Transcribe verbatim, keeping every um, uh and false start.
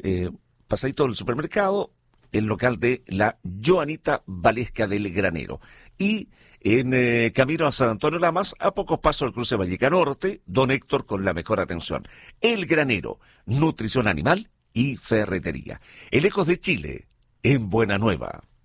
eh, pasadito del supermercado, el local de la Joanita Valesca del Granero. Y en eh, camino a San Antonio Lamas, a pocos pasos del cruce Valleca Norte, don Héctor con la mejor atención. El Granero, nutrición animal y ferretería. El Ecos de Chile, en Buena Nueva.